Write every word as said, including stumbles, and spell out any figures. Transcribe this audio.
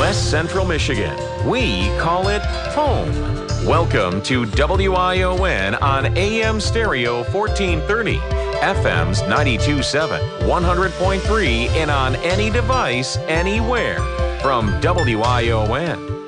West Central Michigan. We call it home. Welcome to W I O N on A M Stereo fourteen thirty, F M's ninety-two point seven, one hundred point three, and on any device, anywhere. From W I O N.